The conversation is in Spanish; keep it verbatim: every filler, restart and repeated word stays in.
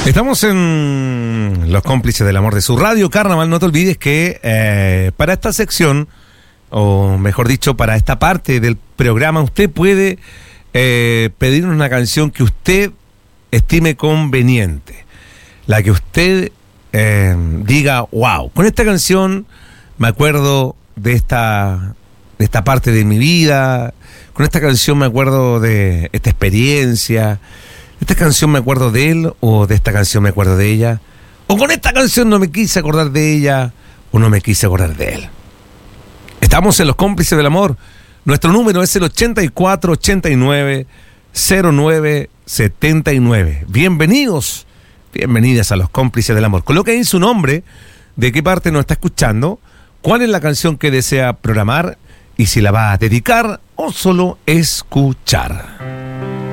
Estamos en Los Cómplices del Amor de su radio Carnaval. No te olvides que eh, para esta sección, o mejor dicho, para esta parte del programa, usted puede eh, pedirnos una canción que usted estime conveniente. La que usted eh, diga, wow, con esta canción me acuerdo de esta, de esta parte de mi vida, con esta canción me acuerdo de esta experiencia, de esta canción me acuerdo de él, o de esta canción me acuerdo de ella, o con esta canción no me quise acordar de ella, o no me quise acordar de él. Estamos en Los Cómplices del Amor. Nuestro número es el ochenta y cuatro ochenta y nueve cero nueve setenta y nueve. Bienvenidos, bienvenidas a Los Cómplices del Amor. Coloque ahí su nombre, de qué parte nos está escuchando, cuál es la canción que desea programar y si la va a dedicar o solo escuchar.